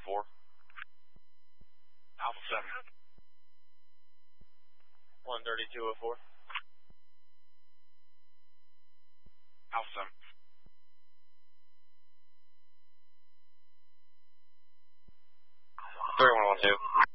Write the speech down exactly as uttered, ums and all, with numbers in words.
four. Alpha seven. one thirty-two oh four. Alpha seven. three one one two.